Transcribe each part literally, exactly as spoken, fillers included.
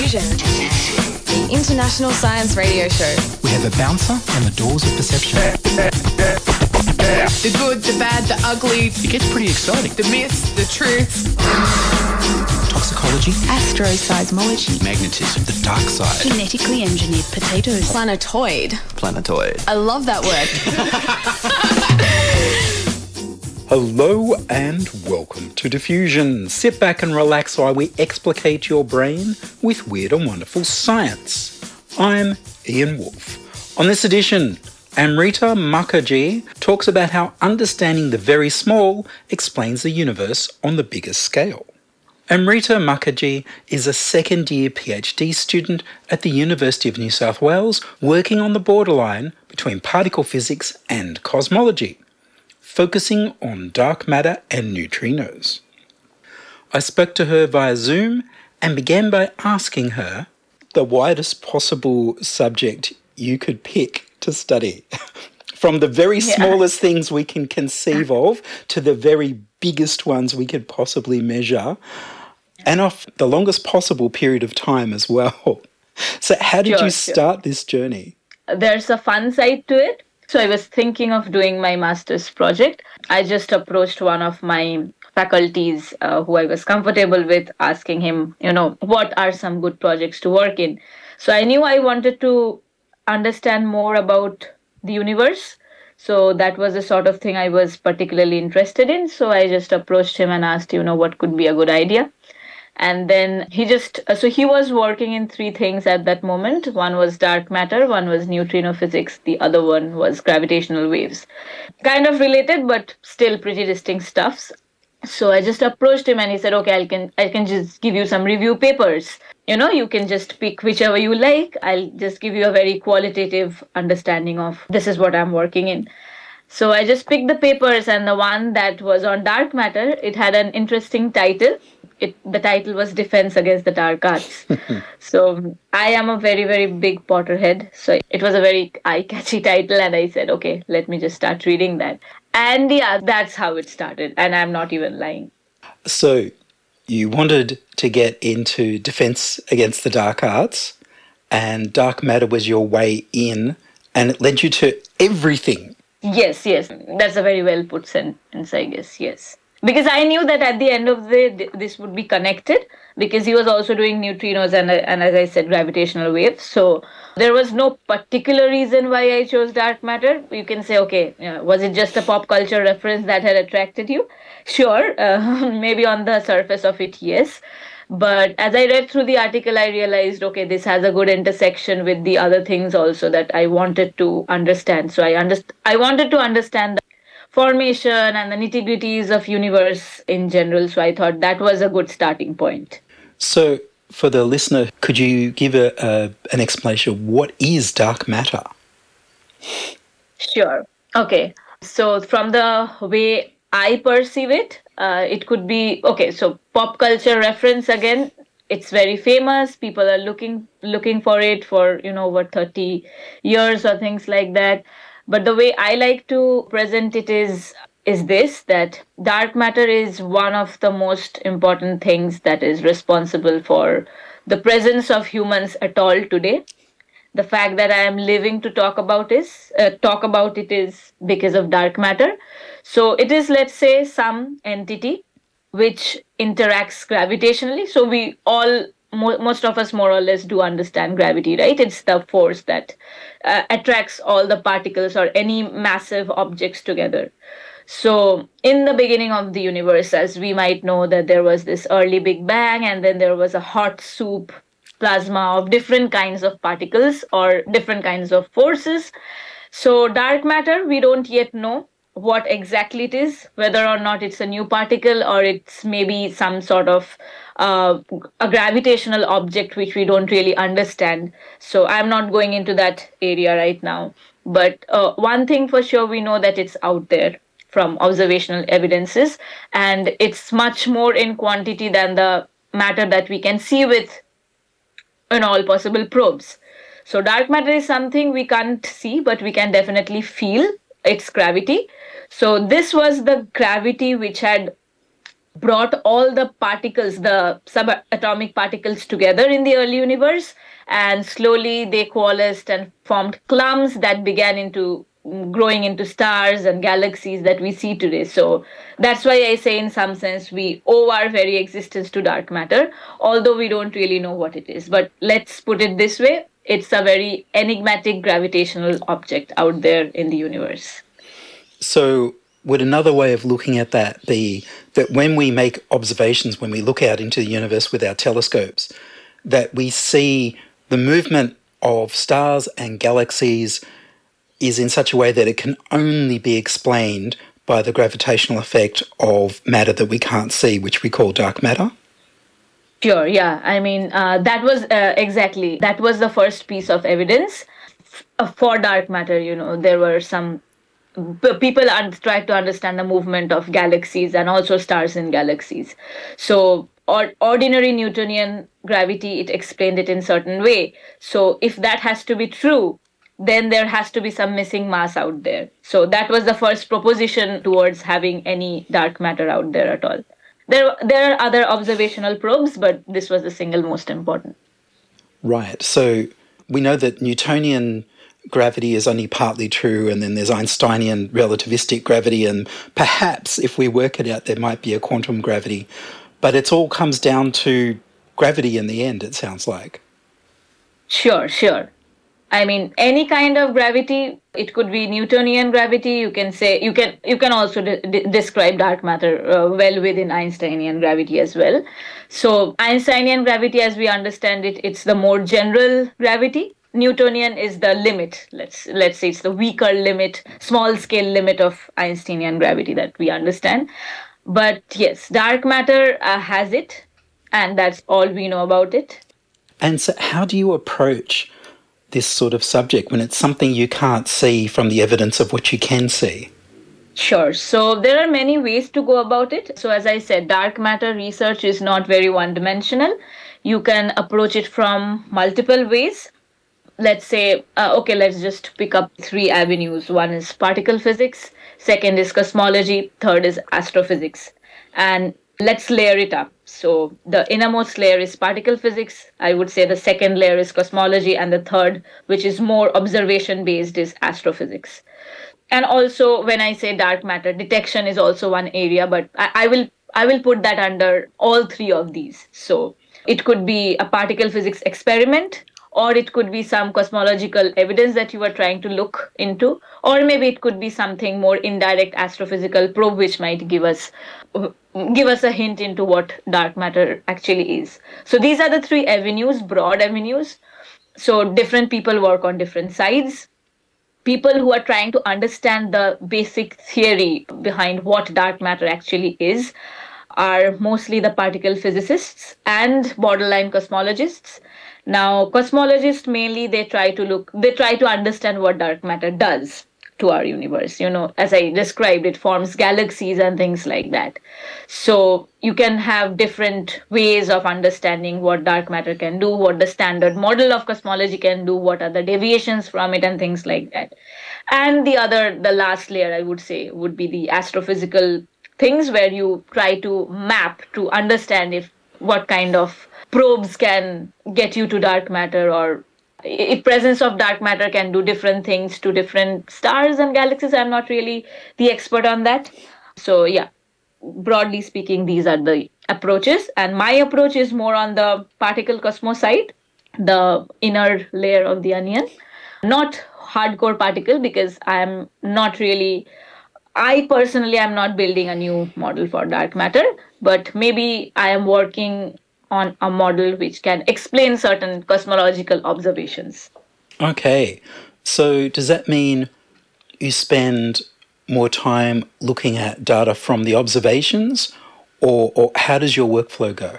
Diffusion, the international science radio show. We have a bouncer on the doors of perception. The good, the bad, the ugly. It gets pretty exciting. The myths, the truths. Toxicology. Astroseismology. Magnetism. The dark side. Genetically engineered potatoes. Planetoid. Planetoid. I love that word. Hello and welcome to Diffusion. Sit back and relax while we explicate your brain with weird and wonderful science. I'm Ian Wolfe. On this edition, Amrita Mukherjee talks about how understanding the very small explains the universe on the biggest scale. Amrita Mukherjee is a second-year PhD student at the University of New South Wales, working on the borderline between particle physics and cosmology, focusing on dark matter and neutrinos. I spoke to her via Zoom and began by asking her the widest possible subject you could pick to study. From the very yeah. smallest things we can conceive of to the very biggest ones we could possibly measure, and off the longest possible period of time as well. So how did sure, you start sure. this journey? There's a fun side to it. So I was thinking of doing my master's project. I just approached one of my faculties uh, who I was comfortable with, asking him, you know, what are some good projects to work in? So I knew I wanted to understand more about the universe. So that was the sort of thing I was particularly interested in. So I just approached him and asked, you know, what could be a good idea? And then he just, so he was working in three things at that moment. One was dark matter, one was neutrino physics, the other one was gravitational waves. Kind of related, but still pretty distinct stuffs. So I just approached him and he said, okay, I can, I can just give you some review papers. You know, you can just pick whichever you like. I'll just give you a very qualitative understanding of this is what I'm working in. So I just picked the papers, and the one that was on dark matter, it had an interesting title. It, the title was Defense Against the Dark Arts. So I am a very, very big Potterhead. So it was a very eye-catchy title, and I said, okay, let me just start reading that. And yeah, that's how it started, and I'm not even lying. So you wanted to get into Defense Against the Dark Arts, and dark matter was your way in, and it led you to everything. Yes, yes. That's a very well put sentence, I guess, yes. Because I knew that at the end of the day, this would be connected, because he was also doing neutrinos and, and as I said, gravitational waves. So there was no particular reason why I chose dark matter. You can say, okay, uh, was it just a pop culture reference that had attracted you? Sure, uh, maybe on the surface of it, yes. But as I read through the article, I realized, okay, this has a good intersection with the other things also that I wanted to understand. So I underst- I wanted to understand the formation and the nitty-gritties of universe in general. So I thought that was a good starting point. So for the listener, could you give a, a an explanation of what is dark matter? Sure. Okay. So from the way I perceive it, uh, it could be, okay, so pop culture reference again, it's very famous. People are looking looking for it for, you know, over thirty years or things like that. But the way I like to present it is, is this, that dark matter is one of the most important things that is responsible for the presence of humans at all today. The fact that I am living to talk about is uh, talk about it is because of dark matter. So it is, let's say, some entity which interacts gravitationally. So we all, mo- most of us more or less do understand gravity, right? It's the force that uh, attracts all the particles or any massive objects together. So in the beginning of the universe, as we might know, that there was this early Big Bang, and then there was a hot soup plasma of different kinds of particles or different kinds of forces. So dark matter, we don't yet know what exactly it is, whether or not it's a new particle or it's maybe some sort of uh, a gravitational object which we don't really understand. So I'm not going into that area right now. But uh, one thing for sure, we know that it's out there from observational evidences, and it's much more in quantity than the matter that we can see with in all possible probes. So dark matter is something we can't see, but we can definitely feel its gravity. So this was the gravity which had brought all the particles, the subatomic particles together in the early universe, and slowly they coalesced and formed clumps that began into growing into stars and galaxies that we see today. So that's why I say in some sense we owe our very existence to dark matter, although we don't really know what it is. But let's put it this way, it's a very enigmatic gravitational object out there in the universe. So would another way of looking at that be that when we make observations, when we look out into the universe with our telescopes, that we see the movement of stars and galaxies is in such a way that it can only be explained by the gravitational effect of matter that we can't see, which we call dark matter? Sure, yeah. I mean, uh, that was uh, exactly, that was the first piece of evidence f- for dark matter. You know, there were some people un- tried to understand the movement of galaxies and also stars in galaxies. So or ordinary Newtonian gravity, it explained it in certain way. So if that has to be true, then there has to be some missing mass out there. So that was the first proposition towards having any dark matter out there at all. There, there are other observational probes, but this was the single most important. Right. So we know that Newtonian gravity is only partly true, and then there's Einsteinian relativistic gravity, and perhaps if we work it out, there might be a quantum gravity. But it all comes down to gravity in the end, it sounds like. Sure, sure. I mean, any kind of gravity, it could be Newtonian gravity. You can say, you can you can also de- de- describe dark matter uh, well within Einsteinian gravity as well. So Einsteinian gravity, as we understand it, it's the more general gravity. Newtonian is the limit. Let's let's say it's the weaker limit, small scale limit of Einsteinian gravity that we understand. But yes, dark matter uh, has it, and that's all we know about it. And so how do you approach this sort of subject when it's something you can't see from the evidence of what you can see? Sure. So there are many ways to go about it. So as I said, dark matter research is not very one-dimensional. You can approach it from multiple ways. Let's say, uh, okay, let's just pick up three avenues. One is particle physics, second is cosmology, third is astrophysics. And let's layer it up. So the innermost layer is particle physics. I would say the second layer is cosmology, and the third, which is more observation-based, is astrophysics. And also, when I say dark matter, detection is also one area, but I, I will I will put that under all three of these. So it could be a particle physics experiment, or it could be some cosmological evidence that you are trying to look into, or maybe it could be something more indirect astrophysical probe, which might give us give us a hint into what dark matter actually is. So these are the three avenues, broad avenues. So different people work on different sides. People who are trying to understand the basic theory behind what dark matter actually is are mostly the particle physicists and borderline cosmologists. Now, cosmologists mainly, they try to look, they try to understand what dark matter does to our universe. You know, as I described, it forms galaxies and things like that. So you can have different ways of understanding what dark matter can do, what the standard model of cosmology can do, what are the deviations from it, and things like that. And the other, the last layer, I would say, would be the astrophysical things, where you try to map to understand if what kind of probes can get you to dark matter, or if presence of dark matter can do different things to different stars and galaxies. I'm not really the expert on that. So yeah, broadly speaking, these are the approaches. And my approach is more on the particle cosmos side, the inner layer of the onion, not hardcore particle, because I'm not really, I personally am not building a new model for dark matter, but maybe I am working on a model which can explain certain cosmological observations. Okay, so does that mean you spend more time looking at data from the observations, or, or how does your workflow go?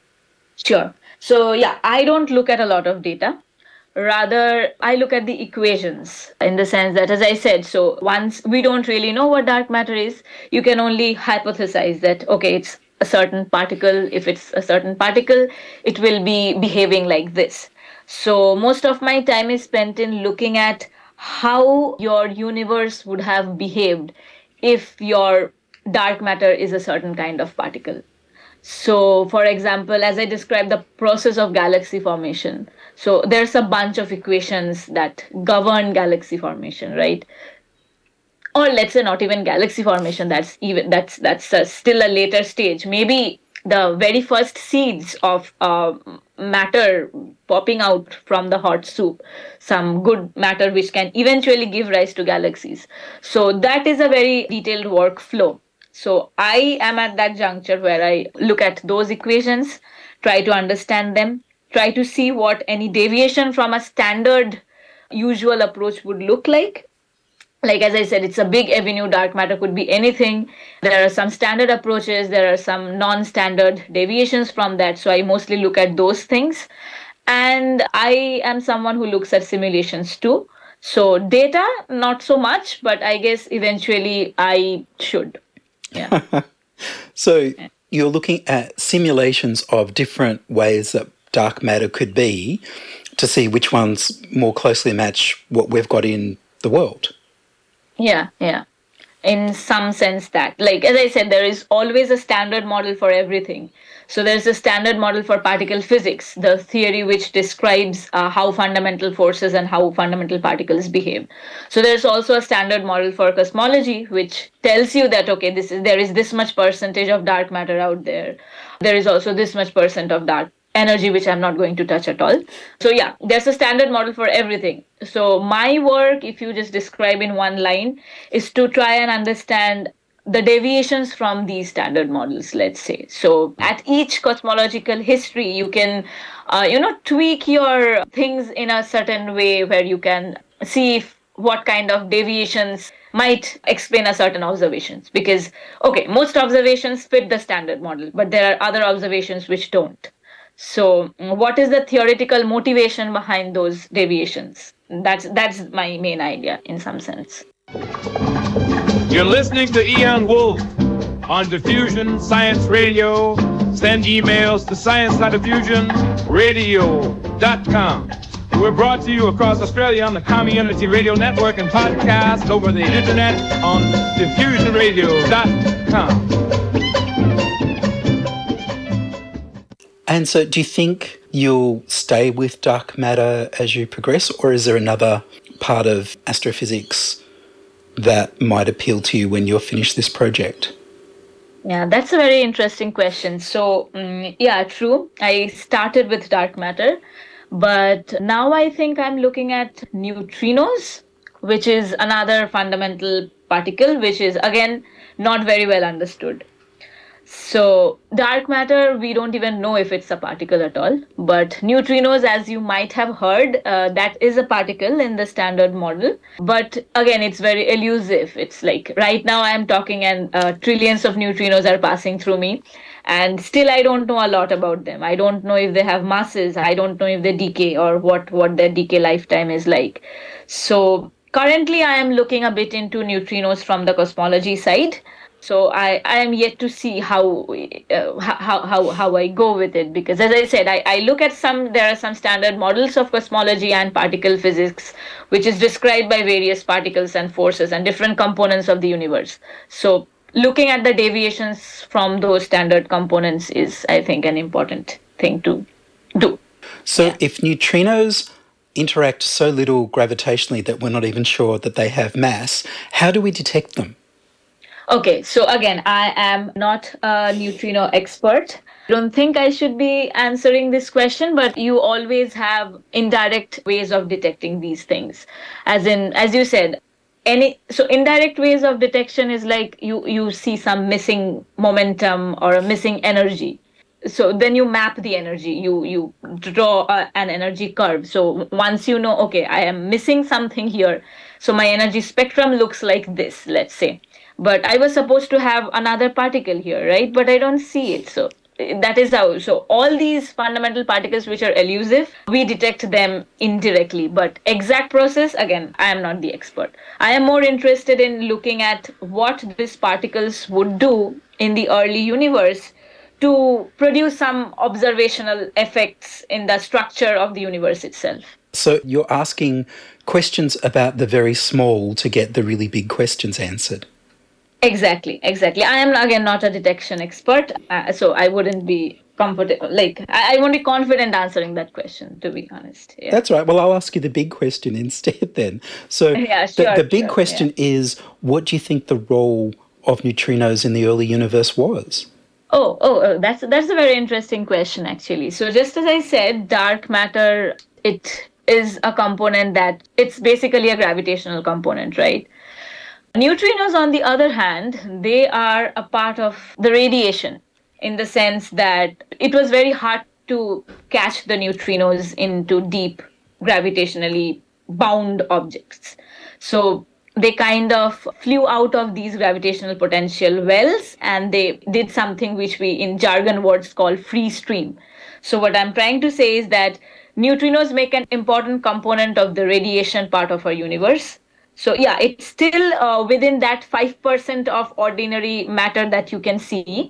Sure. So yeah, I don't look at a lot of data. Rather, I look at the equations, in the sense that, as I said, so once we don't really know what dark matter is, you can only hypothesize that, okay, it's a certain particle. If it's a certain particle, it will be behaving like this. So most of my time is spent in looking at how your universe would have behaved if your dark matter is a certain kind of particle. So, for example, as I described the process of galaxy formation, so there's a bunch of equations that govern galaxy formation, right? Or let's say not even galaxy formation. That's even that's that's uh, still a later stage. Maybe the very first seeds of uh, matter popping out from the hot soup, some good matter which can eventually give rise to galaxies. So that is a very detailed workflow. So I am at that juncture where I look at those equations, try to understand them, try to see what any deviation from a standard usual approach would look like. Like, as I said, it's a big avenue. Dark matter could be anything. There are some standard approaches. There are some non-standard deviations from that. So I mostly look at those things. And I am someone who looks at simulations too. So data, not so much, but I guess eventually I should. Yeah. So you're looking at simulations of different ways that dark matter could be to see which ones more closely match what we've got in the world. Yeah, yeah. In some sense that, like, as I said, there is always a standard model for everything. So there's a standard model for particle physics, the theory which describes uh, how fundamental forces and how fundamental particles behave. So there's also a standard model for cosmology, which tells you that, okay, this is there is this much percentage of dark matter out there. There is also this much percent of dark energy, which I'm not going to touch at all. So yeah, there's a standard model for everything. So my work, if you just describe in one line, is to try and understand the deviations from these standard models, let's say. So at each cosmological history, you can, uh, you know, tweak your things in a certain way where you can see if, what kind of deviations might explain a certain observations. Because, okay, most observations fit the standard model, but there are other observations which don't. So what is the theoretical motivation behind those deviations? That's that's my main idea in some sense. You're listening to Ian Wolfe on Diffusion Science Radio. Send emails to science dot diffusion radio dot com. We're brought to you across Australia on the Community Radio Network and podcast over the internet on diffusion radio dot com. And so do you think you'll stay with dark matter as you progress, or is there another part of astrophysics that might appeal to you when you're finished this project? Yeah, that's a very interesting question. So, um, yeah, true. I started with dark matter, but now I think I'm looking at neutrinos, which is another fundamental particle, which is, again, not very well understood. So dark matter, we don't even know if it's a particle at all. But neutrinos, as you might have heard, uh, that is a particle in the standard model. But again, it's very elusive. It's like right now I'm talking and uh, trillions of neutrinos are passing through me. And still I don't know a lot about them. I don't know if they have masses. I don't know if they decay or what, what their decay lifetime is like. So currently I am looking a bit into neutrinos from the cosmology side. So I, I am yet to see how, uh, how how how I go with it, because as I said, I, I look at some, there are some standard models of cosmology and particle physics, which is described by various particles and forces and different components of the universe. So looking at the deviations from those standard components is, I think, an important thing to do. So yeah. If neutrinos interact so little gravitationally that we're not even sure that they have mass, how do we detect them? Okay, so again, I am not a neutrino expert. I don't think I should be answering this question, but you always have indirect ways of detecting these things. As in, as you said, any so indirect ways of detection is like you, you see some missing momentum or a missing energy. So then you map the energy, you, you draw a, an energy curve. So once you know, okay, I am missing something here, so my energy spectrum looks like this, let's say. But I was supposed to have another particle here, right? But I don't see it. So that is how. So all these fundamental particles which are elusive, we detect them indirectly. But exact process, again, I am not the expert. I am more interested in looking at what these particles would do in the early universe to produce some observational effects in the structure of the universe itself. So you're asking questions about the very small to get the really big questions answered. Exactly, exactly. I am again not a detection expert, uh, so I wouldn't be comfortable. Like I, I won't be confident answering that question, to be honest. Yeah. That's right. Well, I'll ask you the big question instead then. So Yeah, the, sure, the big sure, question is, what do you think the role of neutrinos in the early universe was? Oh, oh, oh, that's that's a very interesting question, actually. So just as I said, dark matter, it is a component that it's basically a gravitational component, right? Neutrinos, on the other hand, they are a part of the radiation in the sense that it was very hard to catch the neutrinos into deep gravitationally bound objects. So they kind of flew out of these gravitational potential wells and they did something which we in jargon words call free stream. So what I'm trying to say is that neutrinos make an important component of the radiation part of our universe. So yeah, it's still uh, within that five percent of ordinary matter that you can see,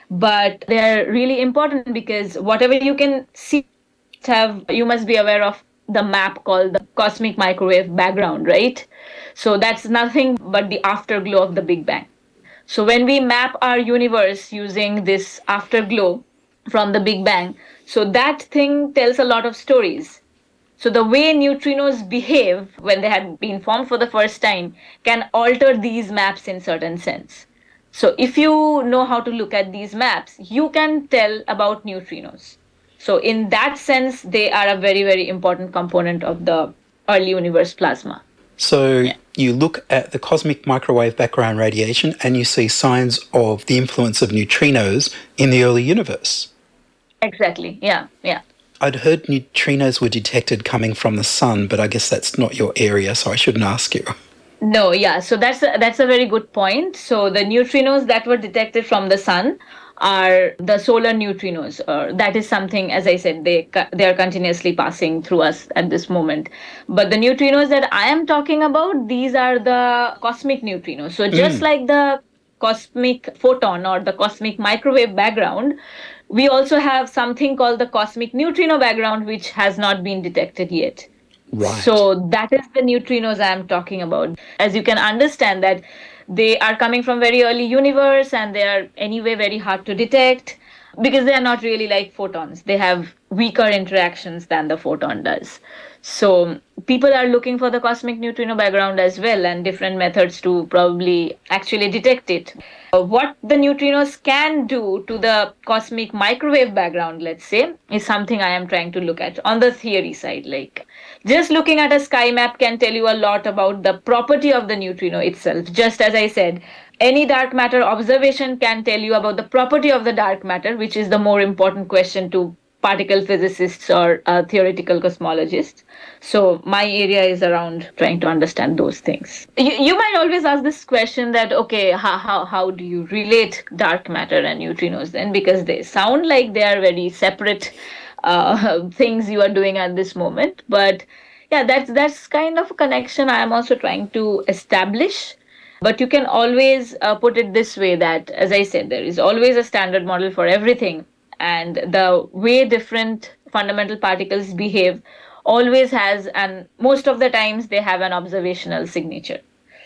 but they're really important because whatever you can see, have you must be aware of the map called the cosmic microwave background, right? So that's nothing but the afterglow of the Big Bang. So when we map our universe using this afterglow from the Big Bang, so that thing tells a lot of stories. So the way neutrinos behave when they had been formed for the first time can alter these maps in certain sense. So if you know how to look at these maps, you can tell about neutrinos. So in that sense, they are a very, very important component of the early universe plasma. So Yeah. you look at the cosmic microwave background radiation and you see signs of the influence of neutrinos in the early universe. Exactly. Yeah. Yeah. I'd heard neutrinos were detected coming from the sun, but I guess that's not your area, so I shouldn't ask you. No, yeah. So that's a, that's a very good point. So the neutrinos that were detected from the sun are the solar neutrinos. Or that is something, as I said, they they are continuously passing through us at this moment. But the neutrinos that I am talking about, these are the cosmic neutrinos. So just Mm. like the cosmic photon or the cosmic microwave background, we also have something called the cosmic neutrino background, which has not been detected yet. Right. So that is the neutrinos I am talking about. As you can understand that they are coming from very early universe and they are anyway very hard to detect because they are not really like photons. They have weaker interactions than the photon does. So people are looking for the cosmic neutrino background as well and different methods to probably actually detect it. Uh, What the neutrinos can do to the cosmic microwave background, let's say, is something I am trying to look at on the theory side. Like just looking at a sky map can tell you a lot about the property of the neutrino itself. Just as I said, any dark matter observation can tell you about the property of the dark matter, which is the more important question to particle physicists or uh, theoretical cosmologists. So my area is around trying to understand those things. You, you might always ask this question that, okay, how, how, how do you relate dark matter and neutrinos then? Because they sound like they are very separate uh, things you are doing at this moment. But yeah, that's, that's kind of a connection I am also trying to establish. But you can always uh, put it this way that, as I said, there is always a standard model for everything. And the way different fundamental particles behave always has, and most of the times they have an observational signature.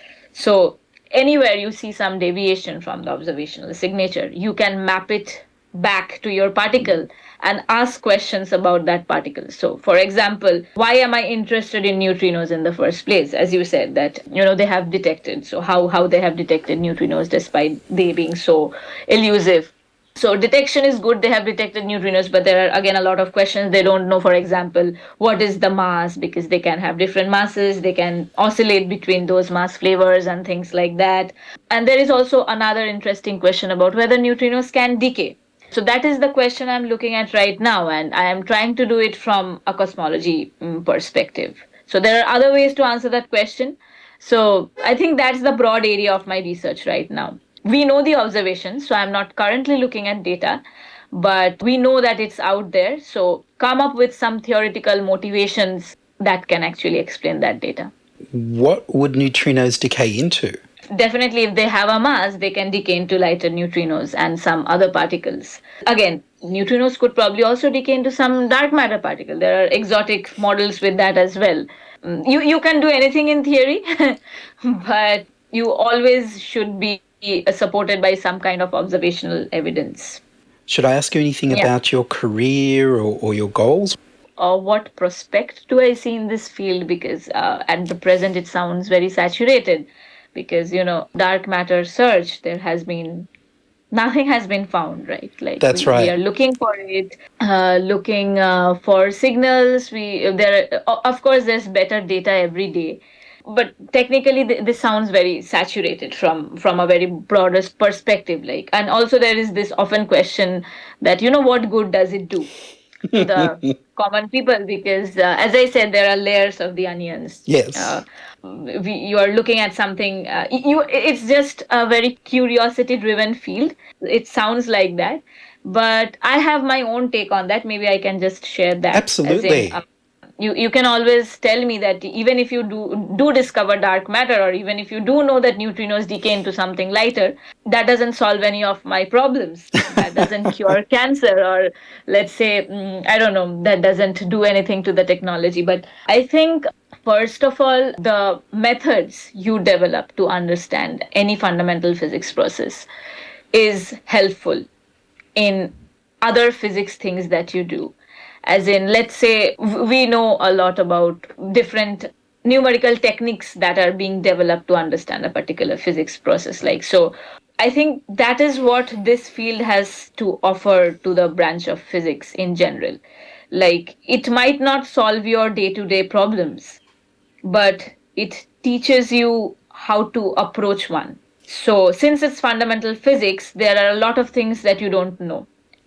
So anywhere you see some deviation from the observational signature, you can map it back to your particle and ask questions about that particle. So for example, why am I interested in neutrinos in the first place? As you said that, you know, they have detected. So how, how they have detected neutrinos despite they being so elusive. So detection is good. They have detected neutrinos, but there are again a lot of questions. They don't know, for example, what is the mass, because they can have different masses. They can oscillate between those mass flavors and things like that. And there is also another interesting question about whether neutrinos can decay. So that is the question I'm looking at right now, and I am trying to do it from a cosmology um, perspective. So there are other ways to answer that question. So I think that's the broad area of my research right now. We know the observations, so I'm not currently looking at data, but we know that it's out there. So come up with some theoretical motivations that can actually explain that data. What would neutrinos decay into? Definitely, if they have a mass, they can decay into lighter neutrinos and some other particles. Again, neutrinos could probably also decay into some dark matter particle. There are exotic models with that as well. You, you can do anything in theory, but you always should be be supported by some kind of observational evidence. Should I ask you anything Yeah. about your career or, or your goals? Or what prospect do I see in this field? Because uh, at the present it sounds very saturated. Because, you know, dark matter search, there has been, nothing has been found, right? Like That's we, right. we are looking for it, uh, looking uh, for signals. We there, are, of course, there's better data every day. But technically, th- this sounds very saturated from from a very broadest perspective. Like, and also there is this often question that, you know, what good does it do to the common people? Because uh, as I said, there are layers of the onions. Yes. Uh, we, you are looking at something. Uh, you it's just a very curiosity-driven field. It sounds like that, but I have my own take on that. Maybe I can just share that. as in, Absolutely. um, you you can always tell me that even if you do do discover dark matter, or even if you do know that neutrinos decay into something lighter, that doesn't solve any of my problems. That doesn't cure cancer, or let's say mm, I don't know, that doesn't do anything to the technology. But I think first of all, the methods you develop to understand any fundamental physics process is helpful in other physics things that you do. As in, let's say w- we know a lot about different numerical techniques that are being developed to understand a particular physics process. Like, so I think that is what this field has to offer to the branch of physics in general. Like, it might not solve your day-to-day problems, but it teaches you how to approach one. So since it's fundamental physics, there are a lot of things that you don't know.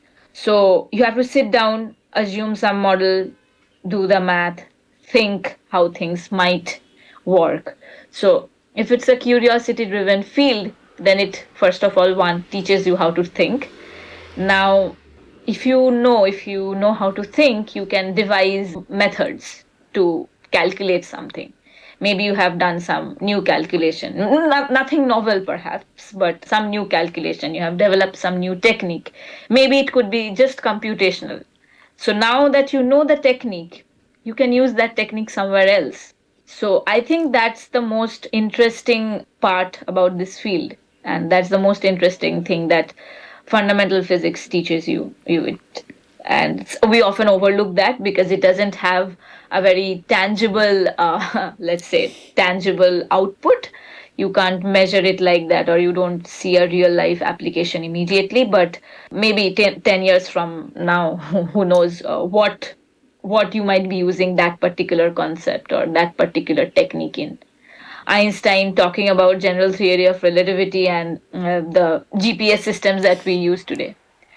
So you have to sit down, assume some model, do the math, think how things might work. So if it's a curiosity-driven field, then it, first of all, one, teaches you how to think. Now, if you know, if you know how to think, you can devise methods to calculate something. Maybe you have done some new calculation, no, nothing novel perhaps, but some new calculation. You have developed some new technique. Maybe it could be just computational. So now that you know the technique, you can use that technique somewhere else. So I think that's the most interesting part about this field. And that's the most interesting thing that fundamental physics teaches you. you it, and we often overlook that because it doesn't have a very tangible, uh, let's say, tangible output. You can't measure it like that, or you don't see a real life application immediately. But maybe ten, ten years from now, who knows uh, what what you might be using that particular concept or that particular technique in. Einstein talking about general theory of relativity and uh, the G P S systems that we use today.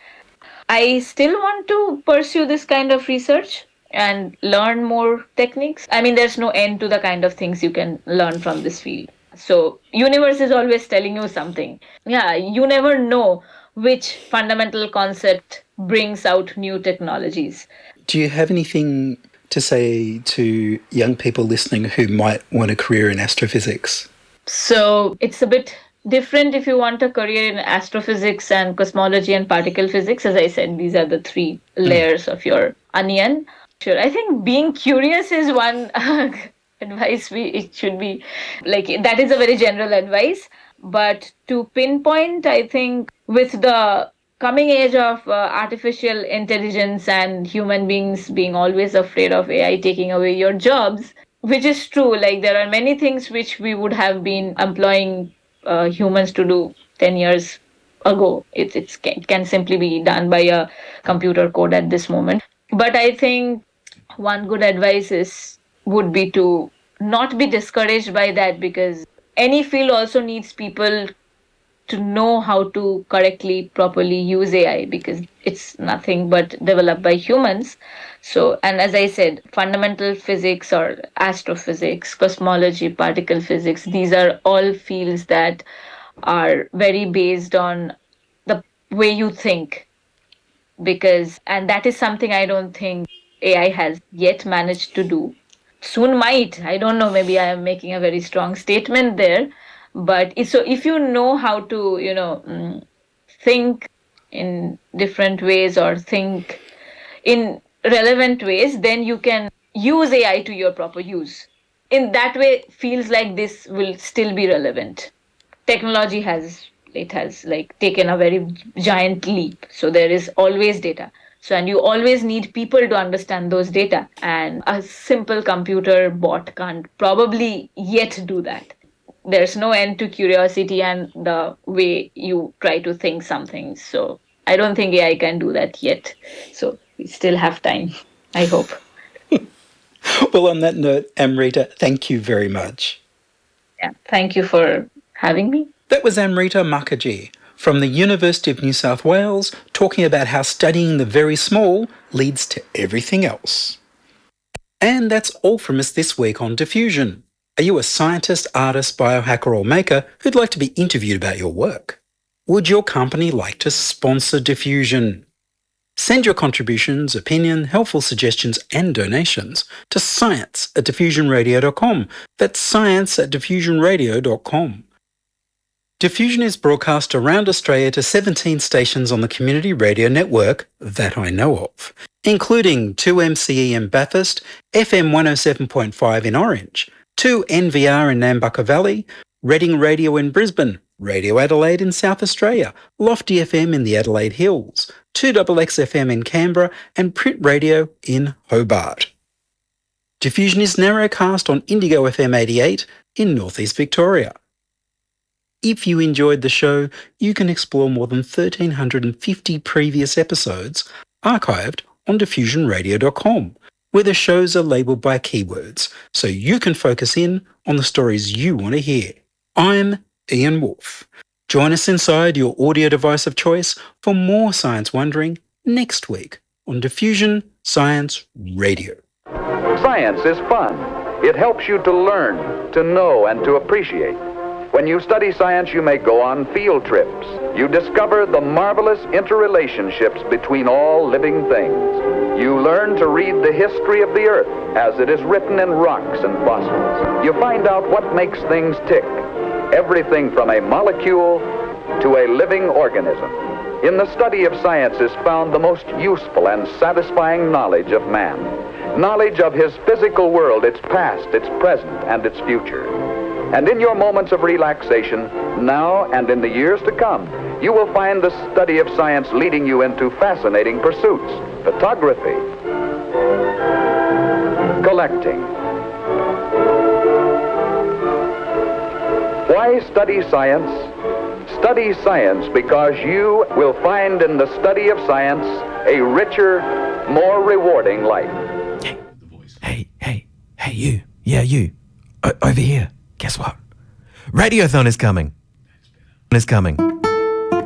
I still want to pursue this kind of research and learn more techniques. I mean, there's no end to the kind of things you can learn from this field. So universe is always telling you something. Yeah, you never know which fundamental concept brings out new technologies. Do you have anything to say to young people listening who might want a career in astrophysics? So it's a bit different if you want a career in astrophysics and cosmology and particle physics. As I said, these are the three layers of your onion. Sure, I think being curious is one uh, advice. We it should be like that is a very general advice. But to pinpoint, I think with the coming age of uh, artificial intelligence and human beings being always afraid of A I taking away your jobs, which is true. Like there are many things which we would have been employing uh, humans to do ten years ago. It it's, it can simply be done by a computer code at this moment. But I think one good advice is would be to not be discouraged by that, because any field also needs people to know how to correctly, properly use A I, because it's nothing but developed by humans. So, and as I said, fundamental physics or astrophysics, cosmology, particle physics, these are all fields that are very based on the way you think. Because, and that is something I don't think A I has yet managed to do. Soon might, I don't know, maybe I am making a very strong statement there. But so if you know how to, you know, think in different ways or think in relevant ways, then you can use A I to your proper use. In that way, fields like this will still be relevant. Technology has it has like taken a very giant leap. So there is always data. So, and you always need people to understand those data. And a simple computer bot can't probably yet do that. There's no end to curiosity and the way you try to think something. So I don't think A I can do that yet. So we still have time, I hope. Well, on that note, Amrita, thank you very much. Yeah, thank you for having me. That was Amrita Mukherjee from the University of New South Wales, talking about how studying the very small leads to everything else. And that's all from us this week on Diffusion. Are you a scientist, artist, biohacker or maker who'd like to be interviewed about your work? Would your company like to sponsor Diffusion? Send your contributions, opinion, helpful suggestions and donations to science at diffusion radio dot com. That's science at diffusion radio dot com. Diffusion is broadcast around Australia to seventeen stations on the community radio network that I know of, including two M C E in Bathurst, F M one oh seven point five in Orange, two N V R in Nambucca Valley, Reading Radio in Brisbane, Radio Adelaide in South Australia, Lofty F M in the Adelaide Hills, two X X F M in Canberra, and Print Radio in Hobart. Diffusion is narrowcast on Indigo F M eighty-eight in Northeast Victoria. If you enjoyed the show, you can explore more than one thousand three hundred fifty previous episodes archived on diffusion radio dot com, where the shows are labelled by keywords, so you can focus in on the stories you want to hear. I'm Ian Wolfe. Join us inside your audio device of choice for more science wondering next week on Diffusion Science Radio. Science is fun. It helps you to learn, to know, and to appreciate. When you study science, you may go on field trips. You discover the marvelous interrelationships between all living things. You learn to read the history of the Earth as it is written in rocks and fossils. You find out what makes things tick. Everything from a molecule to a living organism. In the study of science is found the most useful and satisfying knowledge of man. Knowledge of his physical world, its past, its present, and its future. And in your moments of relaxation, now and in the years to come, you will find the study of science leading you into fascinating pursuits. Photography, collecting. Why study science? Study science because you will find in the study of science a richer, more rewarding life. Hey, hey, hey, you. Yeah, you. O- over here. Guess what? Radiothon is coming. Is coming.